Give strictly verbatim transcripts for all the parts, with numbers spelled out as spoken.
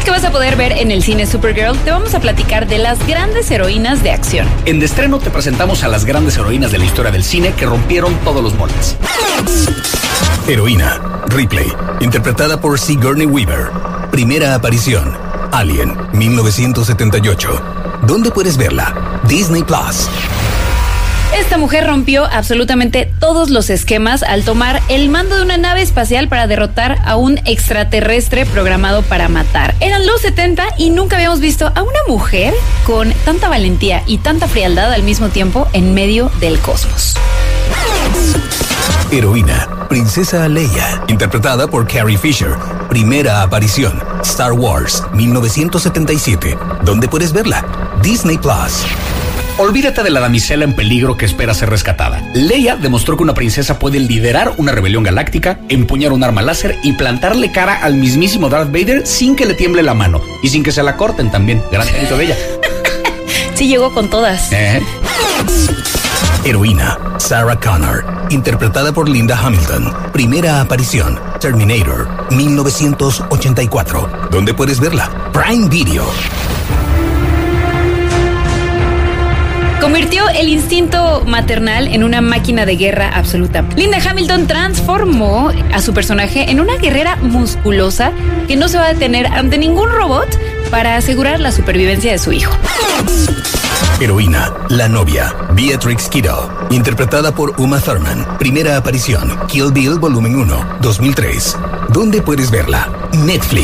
Ahora que vas a poder ver en el cine Supergirl, te vamos a platicar de las grandes heroínas de acción. En De Estreno te presentamos a las grandes heroínas de la historia del cine que rompieron todos los moldes. Heroína, Ripley, interpretada por Sigourney Weaver. Primera aparición, Alien, mil novecientos setenta y ocho. ¿Dónde puedes verla? Disney Plus. Esta mujer rompió absolutamente todos los esquemas al tomar el mando de una nave espacial para derrotar a un extraterrestre programado para matar. Eran los setenta y nunca habíamos visto a una mujer con tanta valentía y tanta frialdad al mismo tiempo en medio del cosmos. Heroína, Princesa Leia, interpretada por Carrie Fisher. Primera aparición, Star Wars, mil novecientos setenta y siete. ¿Dónde puedes verla? Disney Plus. Olvídate de la damisela en peligro que espera ser rescatada. Leia demostró que una princesa puede liderar una rebelión galáctica, empuñar un arma láser y plantarle cara al mismísimo Darth Vader sin que le tiemble la mano y sin que se la corten también. Gran mérito de ella. Sí, llegó con todas. ¿Eh? Heroína, Sarah Connor, interpretada por Linda Hamilton. Primera aparición, Terminator, mil novecientos ochenta y cuatro. ¿Dónde puedes verla? Prime Video. Convirtió el instinto maternal en una máquina de guerra absoluta. Linda Hamilton transformó a su personaje en una guerrera musculosa que no se va a detener ante ningún robot para asegurar la supervivencia de su hijo. Heroína, la novia, Beatrix Kiddo, interpretada por Uma Thurman. Primera aparición, Kill Bill Volumen uno, dos mil tres. ¿Dónde puedes verla? Netflix.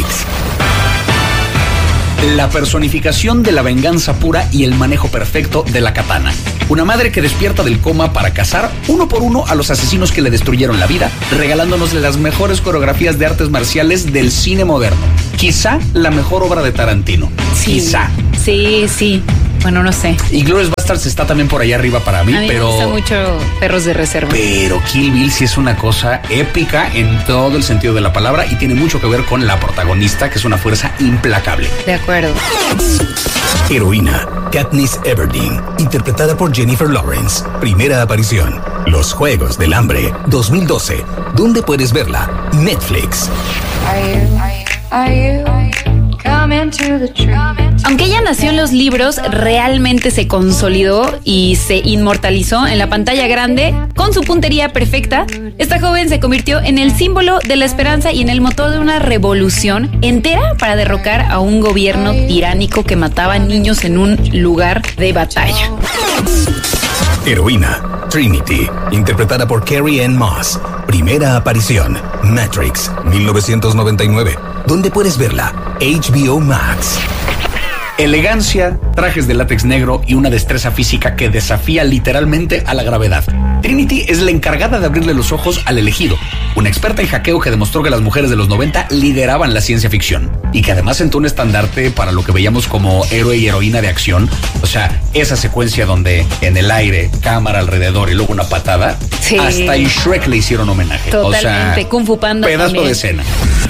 La personificación de la venganza pura y el manejo perfecto de la katana. Una madre que despierta del coma para cazar uno por uno a los asesinos que le destruyeron la vida, regalándonos las mejores coreografías de artes marciales del cine moderno. Quizá la mejor obra de Tarantino. Sí. Quizá. Sí, sí. Bueno, no sé. Y Glorious Bastards está también por allá arriba para mí, a mí pero... me gusta mucho Perros de Reserva. Pero Kill Bill sí es una cosa épica en todo el sentido de la palabra y tiene mucho que ver con la protagonista, que es una fuerza implacable. De acuerdo. Heroína, Katniss Everdeen, interpretada por Jennifer Lawrence. Primera aparición, Los Juegos del Hambre, dos mil doce. ¿Dónde puedes verla? Netflix. Are you, are you, are you? Aunque ella nació en los libros, realmente se consolidó y se inmortalizó en la pantalla grande con su puntería perfecta. Esta joven se convirtió en el símbolo de la esperanza y en el motor de una revolución entera para derrocar a un gobierno tiránico que mataba niños en un lugar de batalla. Heroína, Trinity, interpretada por Carrie Ann Moss. Primera aparición, Matrix, mil novecientos noventa y nueve. ¿Dónde puedes verla? H B O Max. Elegancia, trajes de látex negro y una destreza física que desafía literalmente a la gravedad. Trinity es la encargada de abrirle los ojos al elegido, una experta en hackeo que demostró que las mujeres de los noventa lideraban la ciencia ficción y que además sentó un estandarte para lo que veíamos como héroe y heroína de acción. O sea, esa secuencia donde en el aire, cámara alrededor y luego una patada, sí. Hasta en Shrek le hicieron homenaje. Totalmente, o sea, Kung Fu Panda pedazo también. de escena.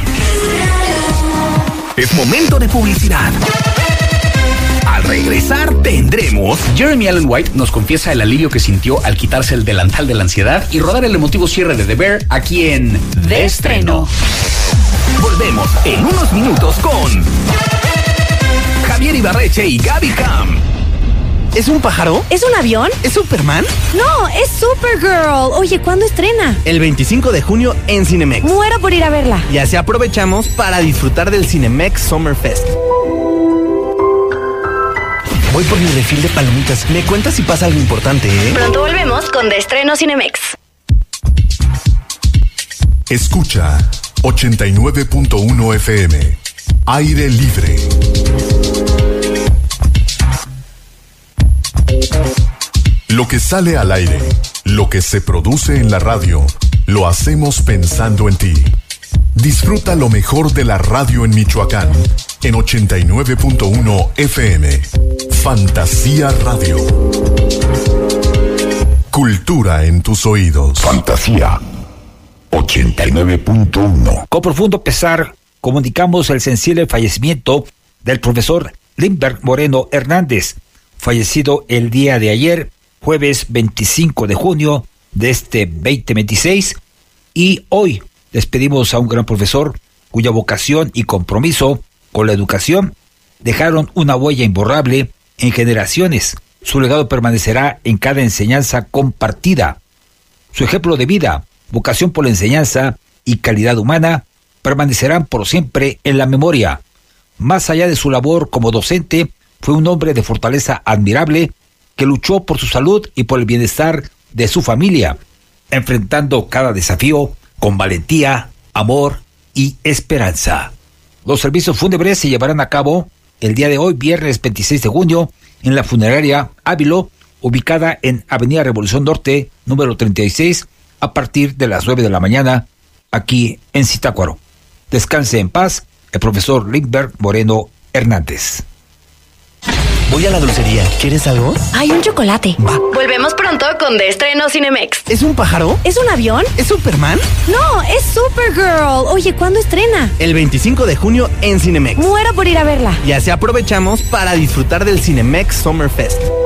Es momento de publicidad. Al regresar tendremos... Jeremy Allen White nos confiesa el alivio que sintió al quitarse el delantal de la ansiedad y rodar el emotivo cierre de The Bear aquí en De Estreno. Volvemos en unos minutos con Javier Ibarreche y Gaby Cam. ¿Es un pájaro? ¿Es un avión? ¿Es Superman? No, es Supergirl. Oye, ¿cuándo estrena? El veinticinco de junio en Cinemex. Muero por ir a verla. Y así aprovechamos para disfrutar del Cinemex Summer Fest. Voy por mi refil de palomitas. Me cuentas si pasa algo importante, ¿eh? Pronto volvemos con De Estreno Cinemex. Escucha ochenta y nueve punto uno F M. Aire libre. Lo que sale al aire, lo que se produce en la radio, lo hacemos pensando en ti. Disfruta lo mejor de la radio en Michoacán en ochenta y nueve punto uno F M. Fantasía Radio. Cultura en tus oídos. Fantasía ochenta y nueve punto uno. Con profundo pesar, comunicamos el sensible fallecimiento del profesor Lindbergh Moreno Hernández, fallecido el día de ayer, jueves veinticinco de junio de este veinte veintiséis, y hoy despedimos a un gran profesor cuya vocación y compromiso con la educación, dejaron una huella imborrable en generaciones. Su legado permanecerá en cada enseñanza compartida. Su ejemplo de vida, vocación por la enseñanza y calidad humana permanecerán por siempre en la memoria. Más allá de su labor como docente, fue un hombre de fortaleza admirable que luchó por su salud y por el bienestar de su familia, enfrentando cada desafío con valentía, amor y esperanza. Los servicios fúnebres se llevarán a cabo el día de hoy, viernes veintiséis de junio, en la funeraria Ávilo, ubicada en Avenida Revolución Norte, número treinta y seis, a partir de las nueve de la mañana, aquí en Zitácuaro. Descanse en paz el profesor Lindbergh Moreno Hernández. Voy a la dulcería. ¿Quieres algo? Hay un chocolate. Va. Volvemos pronto con De Estreno Cinemex. ¿Es un pájaro? ¿Es un avión? ¿Es Superman? No, es Supergirl. Oye, ¿cuándo estrena? El veinticinco de junio en Cinemex. Muero por ir a verla. Y así aprovechamos para disfrutar del Cinemex Summer Fest.